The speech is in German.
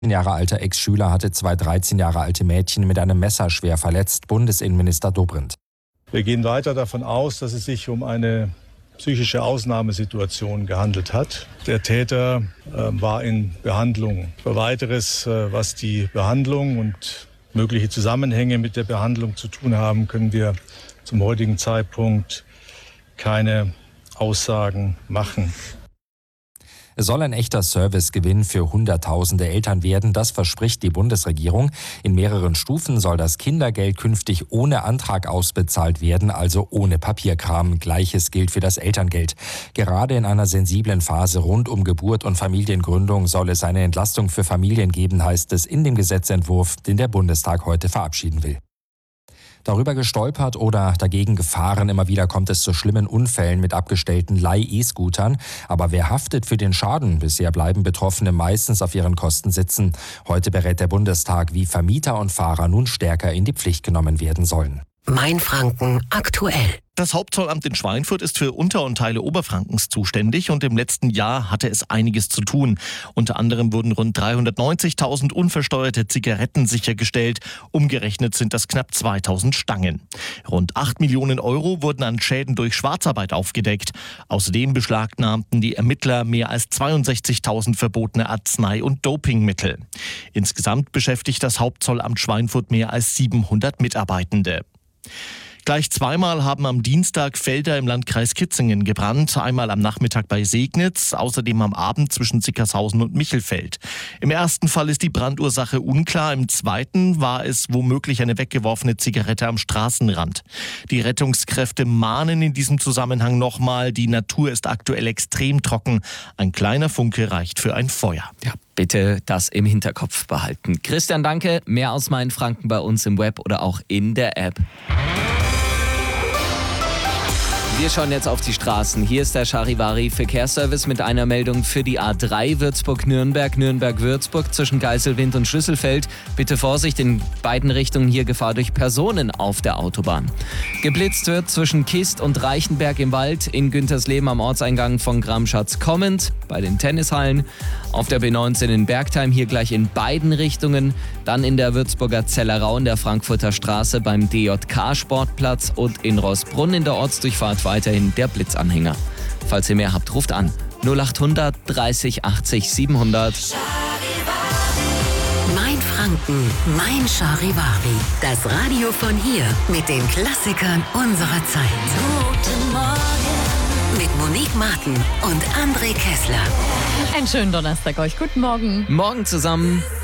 Jahre alter Ex-Schüler hatte zwei 13 Jahre alte Mädchen mit einem Messer schwer verletzt, Bundesinnenminister Dobrindt. Wir gehen weiter davon aus, dass es sich um eine psychische Ausnahmesituation gehandelt hat. Der Täter war in Behandlung. Für Weiteres, was die Behandlung und mögliche Zusammenhänge mit der Behandlung zu tun haben, können wir zum heutigen Zeitpunkt keine Aussagen machen. Es soll ein echter Servicegewinn für Hunderttausende Eltern werden, das verspricht die Bundesregierung. In mehreren Stufen soll das Kindergeld künftig ohne Antrag ausbezahlt werden, also ohne Papierkram. Gleiches gilt für das Elterngeld. Gerade in einer sensiblen Phase rund um Geburt und Familiengründung soll es eine Entlastung für Familien geben, heißt es in dem Gesetzentwurf, den der Bundestag heute verabschieden will. Darüber gestolpert oder dagegen gefahren. Immer wieder kommt es zu schlimmen Unfällen mit abgestellten Leih-E-Scootern. Aber wer haftet für den Schaden? Bisher bleiben Betroffene meistens auf ihren Kosten sitzen. Heute berät der Bundestag, wie Vermieter und Fahrer nun stärker in die Pflicht genommen werden sollen. Mainfranken aktuell. Das Hauptzollamt in Schweinfurt ist für Unter- und Teile Oberfrankens zuständig und im letzten Jahr hatte es einiges zu tun. Unter anderem wurden rund 390.000 unversteuerte Zigaretten sichergestellt. Umgerechnet sind das knapp 2.000 Stangen. Rund 8 Millionen Euro wurden an Schäden durch Schwarzarbeit aufgedeckt. Außerdem beschlagnahmten die Ermittler mehr als 62.000 verbotene Arznei- und Dopingmittel. Insgesamt beschäftigt das Hauptzollamt Schweinfurt mehr als 700 Mitarbeitende. Gleich zweimal haben am Dienstag Felder im Landkreis Kitzingen gebrannt. Einmal am Nachmittag bei Segnitz, außerdem am Abend zwischen Sickershausen und Michelfeld. Im ersten Fall ist die Brandursache unklar. Im zweiten war es womöglich eine weggeworfene Zigarette am Straßenrand. Die Rettungskräfte mahnen in diesem Zusammenhang nochmal, die Natur ist aktuell extrem trocken. Ein kleiner Funke reicht für ein Feuer. Ja, bitte das im Hinterkopf behalten. Christian, danke. Mehr aus Mainfranken bei uns im Web oder auch in der App. Wir schauen jetzt auf die Straßen. Hier ist der Charivari Verkehrsservice mit einer Meldung für die A3 Würzburg-Nürnberg, Nürnberg-Würzburg zwischen Geiselwind und Schlüsselfeld. Bitte Vorsicht, in beiden Richtungen hier Gefahr durch Personen auf der Autobahn. Geblitzt wird zwischen Kist und Reichenberg im Wald, in Güntersleben am Ortseingang von Gramschatz kommend, bei den Tennishallen. Auf der B19 in Bergtheim hier gleich in beiden Richtungen. Dann in der Würzburger Zellerau in der Frankfurter Straße beim DJK-Sportplatz und in Roßbrunn in der Ortsdurchfahrt weiterhin der Blitzanhänger. Falls ihr mehr habt, ruft an 0800 30 80 700. Mainfranken, mein Charivari. Das Radio von hier mit den Klassikern unserer Zeit. Guten Morgen. Mit Monique Martin und André Kessler. Einen schönen Donnerstag euch. Guten Morgen. Morgen zusammen.